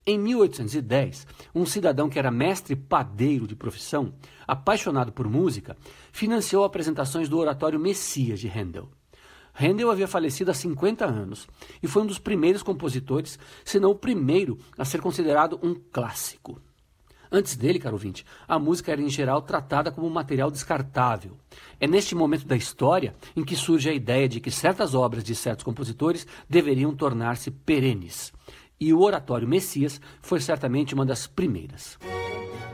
Em 1810, um cidadão que era mestre padeiro de profissão, apaixonado por música, financiou apresentações do oratório Messias de Handel. Handel havia falecido há 50 anos e foi um dos primeiros compositores, se não o primeiro, a ser considerado um clássico. Antes dele, caro ouvinte, a música era em geral tratada como um material descartável. É neste momento da história em que surge a ideia de que certas obras de certos compositores deveriam tornar-se perenes. E o oratório Messias foi certamente uma das primeiras.